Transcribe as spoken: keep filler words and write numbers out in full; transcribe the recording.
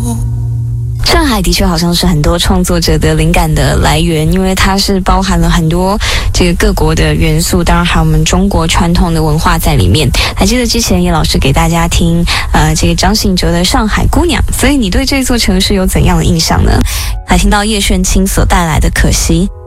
上海的确好像是很多创作者的灵感的来源，因为它是包含了很多这个各国的元素，当然还有我们中国传统的文化在里面。还记得之前叶老师给大家听呃这个张信哲的《上海姑娘》，所以你对这座城市有怎样的印象呢？来听到叶炫清所带来的《可惜》。